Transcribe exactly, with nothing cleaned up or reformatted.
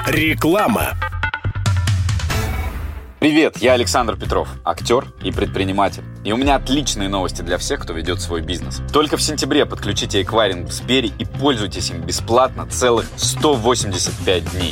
Реклама. Привет, я Александр Петров, актер и предприниматель. И у меня отличные новости для всех, кто ведет свой бизнес. Только в сентябре подключите эквайринг в Сбере и пользуйтесь им бесплатно целых сто восемьдесят пять дней.